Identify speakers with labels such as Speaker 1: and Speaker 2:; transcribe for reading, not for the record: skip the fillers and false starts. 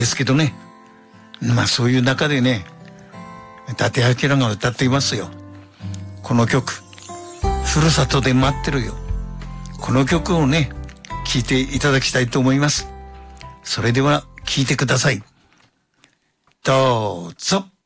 Speaker 1: ですけどね。まあそういう中でね、伊達明が歌っていますよ。この曲、ふるさとで待ってるよ。この曲をね、聴いていただきたいと思います。それでは聴いてください。どうぞ。